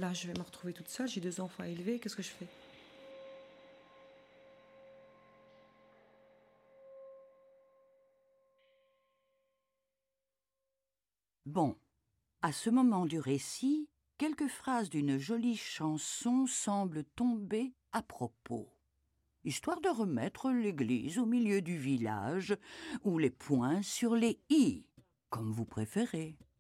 Là, je vais me retrouver toute seule, j'ai 2 enfants à élever, qu'est-ce que je fais? Bon, à ce moment du récit, quelques phrases d'une jolie chanson semblent tomber à propos, histoire de remettre l'église au milieu du village, ou les points sur les i, comme vous préférez.